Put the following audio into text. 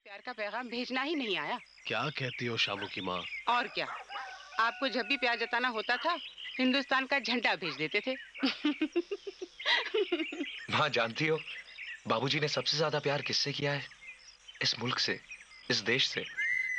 प्यार का पैगाम भेजना ही नहीं आया। क्या कहती हो शामू की माँ? और क्या, आपको जब भी प्यार जताना होता था हिंदुस्तान का झंडा भेज देते थे। माँ जानती हो, बाबूजी ने सबसे ज्यादा प्यार किससे किया है? इस मुल्क से, इस देश से।